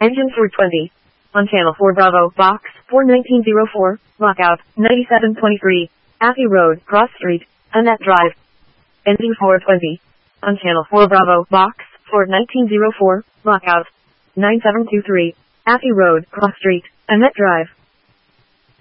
Engine 420. On Channel 4 Bravo, Box 41904, Lockout, 9723, Athey Road, Cross Street, Annette Drive. Engine 420. On Channel 4 Bravo, Box 41904, Lockout, 9723, Athey Road, Cross Street, Annette Drive.